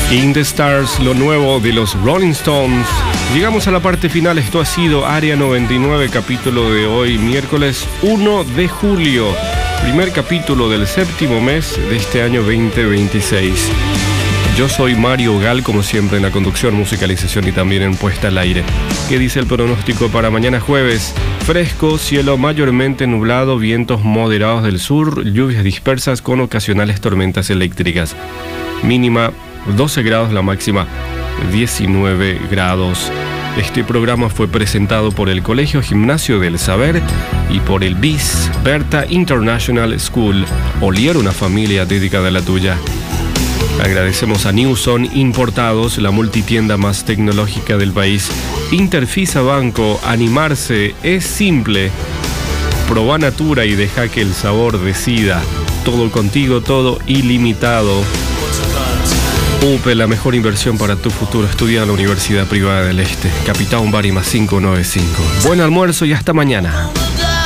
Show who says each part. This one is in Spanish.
Speaker 1: In the Stars, lo nuevo de los Rolling Stones. Llegamos a la parte final. Esto ha sido Área 99, capítulo de hoy, miércoles 1 de julio. Primer capítulo del séptimo mes de este año 2026. Yo soy Mario Gal, como siempre, en la conducción, musicalización y también en puesta al aire. ¿Qué dice el pronóstico para mañana jueves? Fresco, cielo mayormente nublado, vientos moderados del sur, lluvias dispersas con ocasionales tormentas eléctricas. Mínima 12 grados, la máxima 19 grados. Este programa fue presentado por el Colegio Gimnasio del Saber y por el BIS, Berta International School. Olier, una familia dedicada a la tuya. Agradecemos a Newson Importados, la multitienda más tecnológica del país. Interfisa Banco, animarse es simple. Proba Natura y deja que el sabor decida. Todo contigo, todo ilimitado. UPE, la mejor inversión para tu futuro. Estudia en la Universidad Privada del Este. Capitán Barima 595. Buen almuerzo y hasta mañana.